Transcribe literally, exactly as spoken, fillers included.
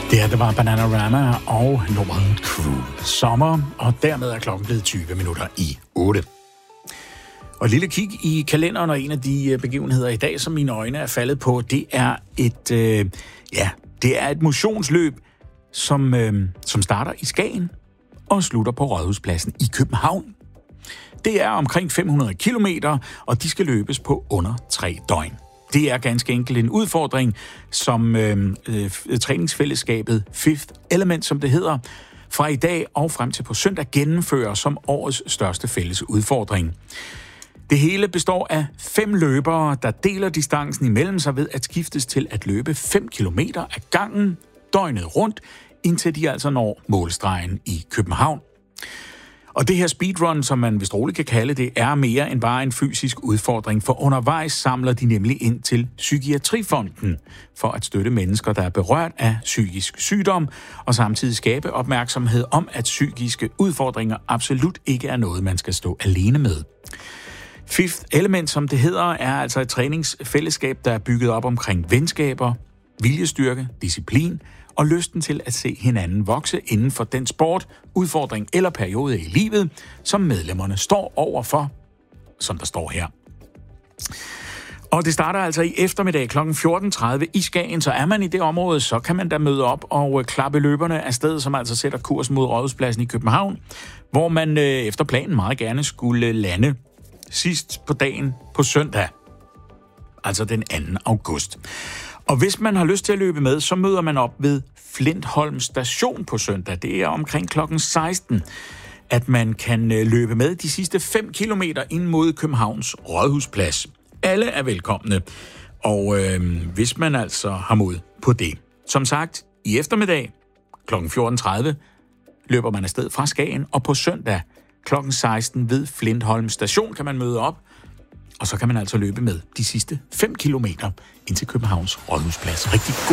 Det her, det var Bananarama og nummeret Crew Sommer, og dermed er klokken blevet tyve minutter i otte. Og et lille kig i kalenderen, og en af de begivenheder i dag, som mine øjne er faldet på, det er et, øh, ja, det er et motionsløb, som, øh, som starter i Skagen og slutter på Rådhuspladsen i København. Det er omkring fem hundrede kilometer, og de skal løbes på under tre døgn. Det er ganske enkelt en udfordring, som øh, øh, træningsfællesskabet Fifth Element, som det hedder, fra i dag og frem til på søndag gennemfører som årets største fælles udfordring. Det hele består af fem løbere, der deler distancen imellem sig ved at skiftes til at løbe fem kilometer af gangen døgnet rundt, indtil de altså når målstregen i København. Og det her speedrun, som man vist roligt kan kalde det, er mere end bare en fysisk udfordring, for undervejs samler de nemlig ind til Psykiatrifonden for at støtte mennesker, der er berørt af psykisk sygdom, og samtidig skabe opmærksomhed om, at psykiske udfordringer absolut ikke er noget, man skal stå alene med. Fifth Element, som det hedder, er altså et træningsfællesskab, der er bygget op omkring venskaber, viljestyrke, disciplin og lysten til at se hinanden vokse inden for den sport, udfordring eller periode i livet, som medlemmerne står overfor, som der står her. Og det starter altså i eftermiddag klokken fjorten tredive i Skagen, så er man i det område, så kan man da møde op og klappe løberne af sted, som altså sætter kursen mod Rådhuspladsen i København, hvor man efter planen meget gerne skulle lande sidst på dagen på søndag, altså den anden august. Og hvis man har lyst til at løbe med, så møder man op ved Flintholm Station på søndag. Det er omkring klokken seksten, at man kan løbe med de sidste fem kilometer ind mod Københavns Rådhusplads. Alle er velkomne, og øh, hvis man altså har mod på det. Som sagt, i eftermiddag klokken fjorten tredive løber man afsted fra Skagen, og på søndag klokken seksten ved Flintholm Station kan man møde op, og så kan man altså løbe med de sidste fem kilometer ind til Københavns Rådhusplads. Rigtig god